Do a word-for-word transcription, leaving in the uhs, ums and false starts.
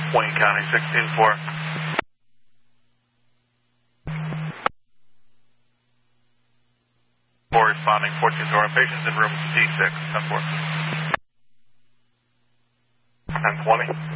Wayne County, sixteen four. four responding, fourteen four. Patients in room C six, ten four. ten twenty.